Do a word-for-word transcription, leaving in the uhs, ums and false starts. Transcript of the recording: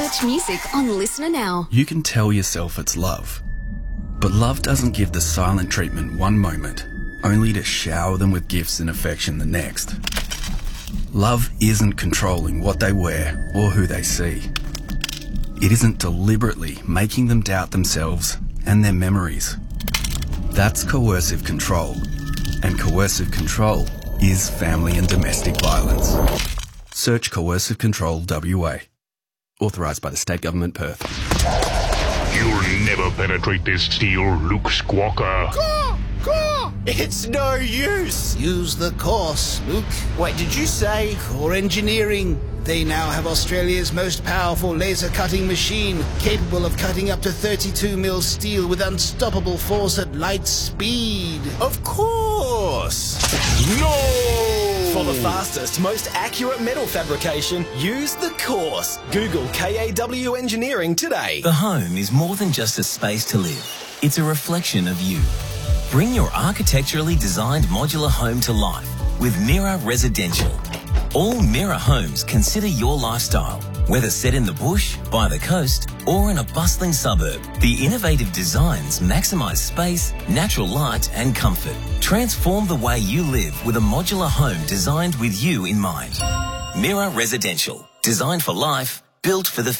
Search music on Listener Now. You can tell yourself it's love, but love doesn't give the silent treatment one moment, only to shower them with gifts and affection the next. Love isn't controlling what they wear or who they see. It isn't deliberately making them doubt themselves and their memories. That's coercive control, and coercive control is family and domestic violence. Search Coercive Control W A. Authorised by the State Government, Perth. You'll never penetrate this steel, Luke Squawker. Core! Core! It's no use! Use the course, Luke. Wait, did you say? Core Engineering. They now have Australia's most powerful laser cutting machine, capable of cutting up to thirty-two mil steel with unstoppable force at light speed. Of course! No! For the fastest, most accurate metal fabrication, use the course. Google K A W Engineering today. The home is more than just a space to live. It's a reflection of you. Bring your architecturally designed modular home to life with Mira Residential. All Mira homes consider your lifestyle, whether set in the bush, by the coast, or in a bustling suburb. The innovative designs maximise space, natural light and comfort. Transform the way you live with a modular home designed with you in mind. Mira Residential. Designed for life, built for the